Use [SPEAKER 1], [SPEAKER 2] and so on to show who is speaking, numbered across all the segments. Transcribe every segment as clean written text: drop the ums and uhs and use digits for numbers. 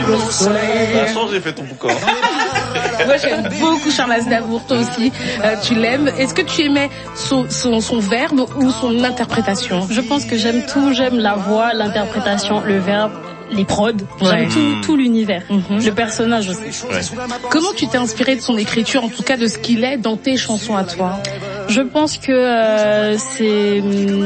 [SPEAKER 1] Ça a changé, fait ton boucan.
[SPEAKER 2] Moi, j'aime beaucoup Charles Aznavour, toi aussi. Tu l'aimes. Est-ce que tu aimais son verbe ou son interprétation?
[SPEAKER 3] Je pense que j'aime tout. J'aime la voix, l'interprétation, le verbe, les prods. J'aime tout l'univers. Le personnage aussi.
[SPEAKER 1] Ouais.
[SPEAKER 2] Comment tu t'es inspiré de son écriture, en tout cas de ce qu'il est dans tes chansons à toi?
[SPEAKER 3] Je pense que c'est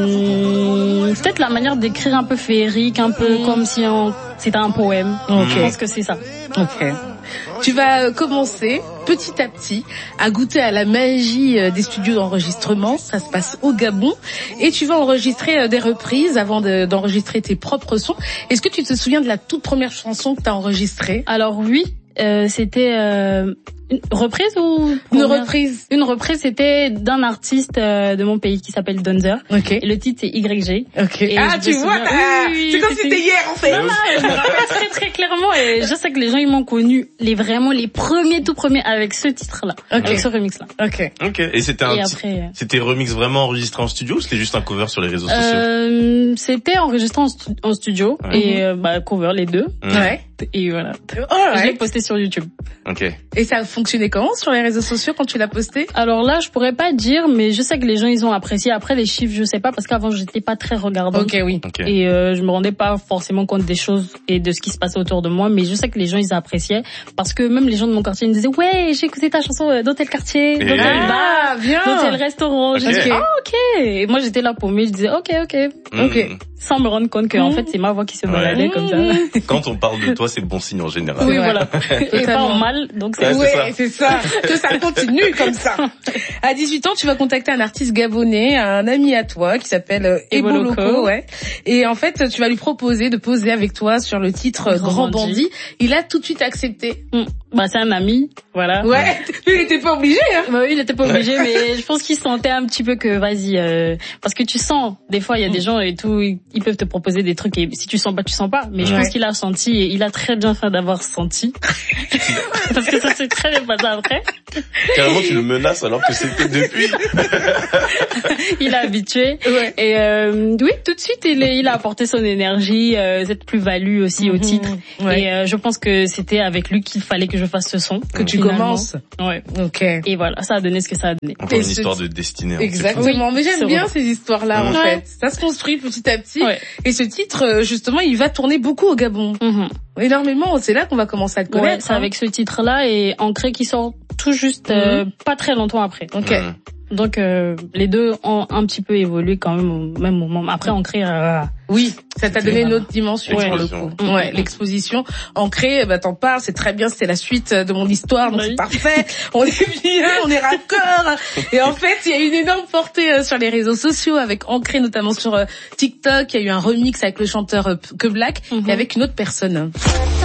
[SPEAKER 3] peut-être la manière d'écrire un peu féerique, un peu comme si c'était un poème. Je pense que c'est ça.
[SPEAKER 2] Ok. Tu vas commencer petit à petit à goûter à la magie des studios d'enregistrement. Ça se passe au Gabon. Et tu vas enregistrer des reprises avant d'enregistrer tes propres sons. Est-ce que tu te souviens de la toute première chanson que tu as enregistrée?
[SPEAKER 3] Alors oui, c'était une reprise ou
[SPEAKER 2] une reprise?
[SPEAKER 3] Une reprise, c'était d'un artiste de mon pays qui s'appelle Donzer.
[SPEAKER 2] Okay.
[SPEAKER 3] Et le titre c'est YG.
[SPEAKER 2] Okay. Ah, tu vois, c'est comme si c'était hier en fait.
[SPEAKER 3] Non, je me rappelle très très clairement et je sais que les gens ils m'ont connu les tout premiers avec ce titre-là, avec ce remix-là.
[SPEAKER 2] Ok.
[SPEAKER 1] Et c'était c'était remix vraiment enregistré en studio ou c'était juste un cover sur les réseaux sociaux?
[SPEAKER 3] C'était enregistré en studio et cover les deux.
[SPEAKER 2] Ouais.
[SPEAKER 3] Et voilà. Je l'ai posté sur YouTube.
[SPEAKER 1] Ok.
[SPEAKER 2] Et ça a fonctionné comment sur les réseaux sociaux quand tu l'as posté?
[SPEAKER 3] Alors là, je pourrais pas dire, mais je sais que les gens ils ont apprécié. Après les chiffres, je sais pas parce qu'avant j'étais pas très regardante.
[SPEAKER 2] Ok, oui.
[SPEAKER 1] Okay.
[SPEAKER 3] Et je me rendais pas forcément compte des choses et de ce qui se passait autour de moi, mais je sais que les gens ils appréciaient parce que même les gens de mon quartier ils me disaient ouais, j'ai écouté ta chanson dans tel quartier, dans tel bar, dans tel restaurant.
[SPEAKER 1] Okay.
[SPEAKER 3] Je disais ok. Et moi j'étais là pour moi, je disais ok. Sans me rendre compte que en fait c'est ma voix qui se baladait comme ça.
[SPEAKER 1] Quand on parle de toi, c'est bon signe en général.
[SPEAKER 3] Oui, voilà. Et pas en mal, donc c'est
[SPEAKER 2] c'est ça. Que ça continue comme ça. À 18 ans, tu vas contacter un artiste gabonais, un ami à toi qui s'appelle Eboloko, ouais. Et en fait, tu vas lui proposer de poser avec toi sur le titre Grand Bandit. Il a tout de suite accepté.
[SPEAKER 3] C'est un ami, voilà.
[SPEAKER 2] Ouais. Il était pas obligé, hein.
[SPEAKER 3] Oui, il était pas obligé, mais je pense qu'il sentait un petit peu que vas-y, parce que tu sens, des fois il y a des gens et tout, ils peuvent te proposer des trucs et si tu sens pas, tu sens pas. Mais je pense qu'il a senti et il a très bien fait d'avoir senti. Parce que ça s'est très bien passé après.
[SPEAKER 1] Carrément, tu le menaces alors que c'était depuis.
[SPEAKER 3] Il a habitué. Ouais. Et oui, tout de suite, il a apporté son énergie, cette plus-value aussi au titre. Ouais. Et je pense que c'était avec lui qu'il fallait que je fasse ce son.
[SPEAKER 2] Que tu commences.
[SPEAKER 3] Ouais.
[SPEAKER 2] Ok.
[SPEAKER 3] Et voilà, ça a donné ce que ça a donné.
[SPEAKER 1] Encore une histoire de destinée.
[SPEAKER 2] Exactement. Mais j'aime bien ces histoires-là, en fait. Ça se construit petit à petit. Ouais. Et ce titre, justement, il va tourner beaucoup au Gabon. Énormément. C'est là qu'on va commencer à te connaître.
[SPEAKER 3] Ouais, c'est avec ce titre-là et Ancré qui sort tout juste pas très longtemps après.
[SPEAKER 2] Ok.
[SPEAKER 3] Donc les deux ont un petit peu évolué quand même au même moment. Après Ancré,
[SPEAKER 2] oui, ça t'a donné une autre dimension sur le coup. Ouais, l'exposition Ancré, t'en parles, c'est très bien, c'était la suite de mon histoire, donc c'est parfait. On est bien, on est raccord. Et en fait, il y a une énorme portée sur les réseaux sociaux avec Ancré, notamment sur TikTok. Il y a eu un remix avec le chanteur Que Black et avec une autre personne.